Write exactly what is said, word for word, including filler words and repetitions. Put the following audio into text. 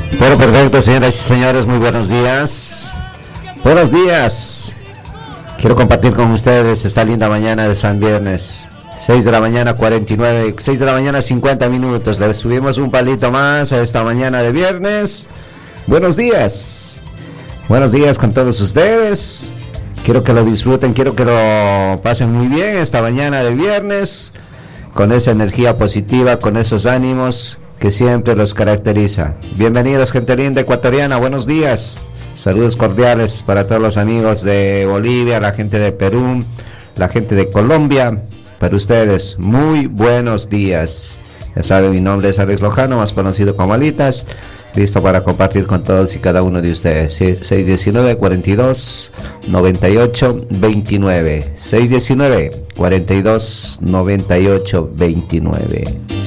Pero perfecto, señoras y señores, muy buenos días. Buenos días. Quiero compartir con ustedes esta linda mañana de San Viernes. seis de la mañana, cuarenta y nueve, seis de la mañana, cincuenta minutos. Le subimos un palito más a esta mañana de viernes. Buenos días. Buenos días con todos ustedes. Quiero que lo disfruten, quiero que lo pasen muy bien esta mañana de viernes. Con esa energía positiva, con esos ánimos que siempre los caracteriza. Bienvenidos, gente linda ecuatoriana, buenos días. Saludos cordiales para todos los amigos de Bolivia, la gente de Perú, la gente de Colombia. Para ustedes, muy buenos días. Ya saben, mi nombre es Alex Lojano, más conocido como Alitas. Listo para compartir con todos y cada uno de ustedes. seis uno nueve, cuarenta y dos, noventa y ocho, veintinueve. seis uno nueve, cuarenta y dos, noventa y ocho, veintinueve.